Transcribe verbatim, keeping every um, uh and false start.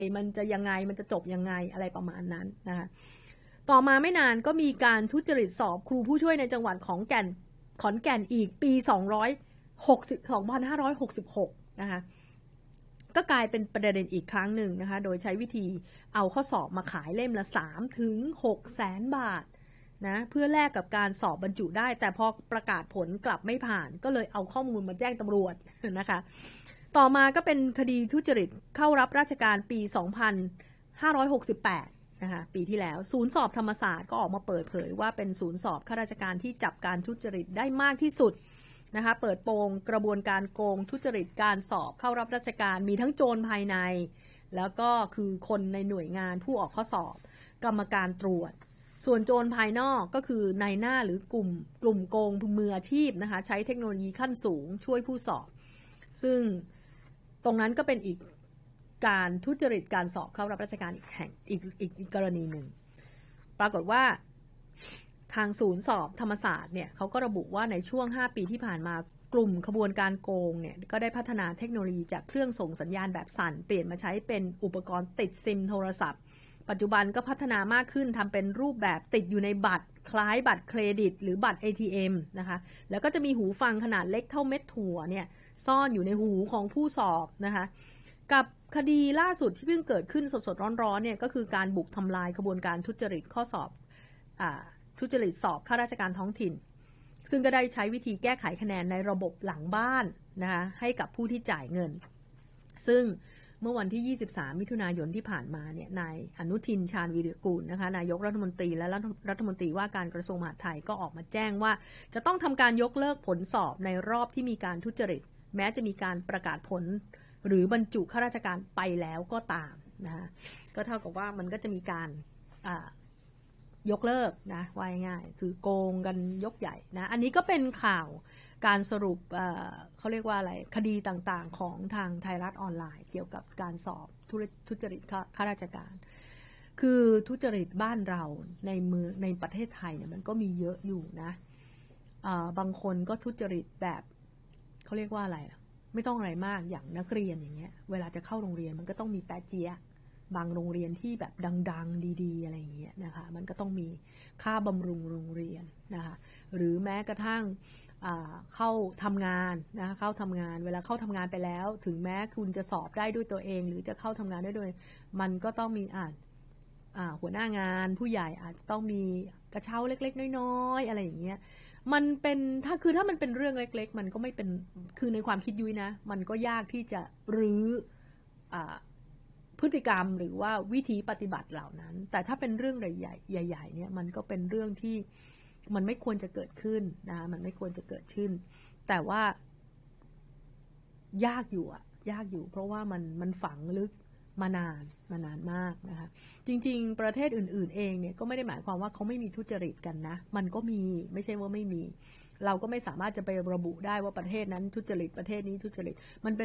มันจะยังไงมันจะจบยังไงอะไรประมาณนั้นนะคะต่อมาไม่นานก็มีการทุจริตสอบครูผู้ช่วยในจังหวัดของแก่นขอนแก่นอีกปีสองร้อยหกสิบ สองพันห้าร้อยหกสิบหกนะคะก็กลายเป็นประเด็นอีกครั้งหนึ่งนะคะโดยใช้วิธีเอาข้อสอบมาขายเล่มละ สามถึงหก แสนบาทนะเพื่อแลกกับการสอบบรรจุได้แต่พอประกาศผลกลับไม่ผ่านก็เลยเอาข้อมูลมาแจ้งตำรวจนะคะต่อมาก็เป็นคดีทุจริตเข้ารับราชการปี สองพันห้าร้อยหกสิบแปด นะคะปีที่แล้วศูนย์สอบธรรมศาสตร์ก็ออกมาเปิดเผยว่าเป็นศูนย์สอบข้าราชการที่จับการทุจริตได้มากที่สุดนะคะเปิดโปงกระบวนการโกงทุจริตการสอบเข้ารับราชการมีทั้งโจรภายในแล้วก็คือคนในหน่วยงานผู้ออกข้อสอบกรรมการตรวจส่วนโจรภายนอกก็คือนายหน้าหรือกลุ่มกลุ่มโกงมืออาชีพนะคะใช้เทคโนโลยีขั้นสูงช่วยผู้สอบซึ่งตรงนั้นก็เป็นอีกการทุจริตการสอบเข้ารับราชการอีกแห่งอีกอีกอีกกรณีหนึ่งปรากฏว่าทางศูนย์สอบธรรมศาสตร์เนี่ยเขาก็ระบุว่าในช่วงห้าปีที่ผ่านมากลุ่มขบวนการโกงเนี่ยก็ได้พัฒนาเทคโนโลยีจากเครื่องส่งสัญญาณแบบสั่นเปลี่ยนมาใช้เป็นอุปกรณ์ติดซิมโทรศัพท์ปัจจุบันก็พัฒนามากขึ้นทำเป็นรูปแบบติดอยู่ในบัตรคล้ายบัตรเครดิตหรือบัตร เอ ที เอ็ม นะคะแล้วก็จะมีหูฟังขนาดเล็กเท่าเม็ดถั่วเนี่ยซ่อนอยู่ในหูของผู้สอบนะคะกับคดีล่าสุดที่เพิ่งเกิดขึ้นสดๆร้อนๆเนี่ยก็คือการบุกทำลายขบวนการทุจริตข้อสอบอ่าทุจริตสอบข้าราชการท้องถิ่นซึ่งก็ได้ใช้วิธีแก้ไขคะแนนในระบบหลังบ้านนะคะให้กับผู้ที่จ่ายเงินซึ่งเมื่อวันที่ยี่สิบสามมิถุนายนที่ผ่านมาเนี่ยนายอนุทินชาญวีรกูลนะคะนายกรัฐมนตรีและรัฐมนตรีว่าการกระทรวงมหาดไทยก็ออกมาแจ้งว่าจะต้องทำการยกเลิกผลสอบในรอบที่มีการทุจริตแม้จะมีการประกาศผลหรือบรรจุข้าราชการไปแล้วก็ตามนะก็เท่ากับว่ามันก็จะมีการยกเลิกนะว่าง่ายๆคือโกงกันยกใหญ่นะอันนี้ก็เป็นข่าวการสรุป เอ่อ เขาเรียกว่าอะไรคดีต่างๆของทางไทยรัฐออนไลน์เกี่ยวกับการสอบทุจริตข้าราชการคือทุจริตบ้านเราในเมืองในประเทศไทยเนี่ยมันก็มีเยอะอยู่นะบางคนก็ทุจริตแบบเขาเรียกว่าอะไรไม่ต้องอะไรมากอย่างนักเรียนอย่างเงี้ยเวลาจะเข้าโรงเรียนมันก็ต้องมีแปะเจี๊ยะบางโรงเรียนที่แบบดังๆดีๆอะไรอย่างเงี้ยนะคะมันก็ต้องมีค่าบำรุงโรงเรียนนะคะหรือแม้กระทั่งเข้าทำงานนะเข้าทำงานเวลาเข้าทำงานไปแล้วถึงแม้คุณจะสอบได้ด้วยตัวเองหรือจะเข้าทำงานได้ด้วยมันก็ต้องมีอ่าหัวหน้างานผู้ใหญ่อาจจะต้องมีกระเช้าเล็กๆน้อยๆอะไรอย่างเงี้ยมันเป็นถ้าคือถ้ามันเป็นเรื่องเล็กๆมันก็ไม่เป็นคือในความคิดยุ้ยนะมันก็ยากที่จะรื้อพฤติกรรมหรือว่าวิธีปฏิบัติเหล่านั้นแต่ถ้าเป็นเรื่องใหญ่ๆใหญ่ๆเนี่ยมันก็เป็นเรื่องที่มันไม่ควรจะเกิดขึ้นนะคะมันไม่ควรจะเกิดขึ้นแต่ว่ายากอยู่อะยากอยู่เพราะว่ามันมันฝังลึกมานานมานานมากนะคะจริงๆประเทศอื่นๆเองเนี่ยก็ไม่ได้หมายความว่าเขาไม่มีทุจริตกันนะมันก็มีไม่ใช่ว่าไม่มีเราก็ไม่สามารถจะไประบุได้ว่าประเทศนั้นทุจริตประเทศนี้ทุจริตมันเป็น